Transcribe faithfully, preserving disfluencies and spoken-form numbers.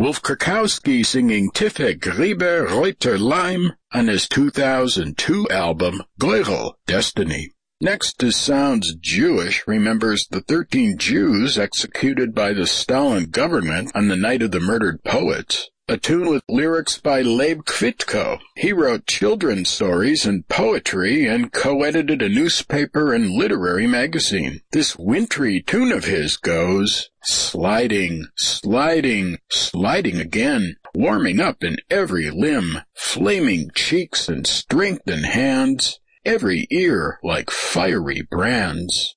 Wolf Krakowski singing Tiefe Gräber Reuter Leim on his two thousand two album, Gleurel, Destiny. Next is Sounds Jewish remembers the thirteen Jews executed by the Stalin government on the night of the murdered poets. A tune with lyrics by Leib Kvitko. He wrote children's stories and poetry and co-edited a newspaper and literary magazine. This wintry tune of his goes, sliding, sliding, sliding again, warming up in every limb, flaming cheeks and strengthened hands, every ear like fiery brands.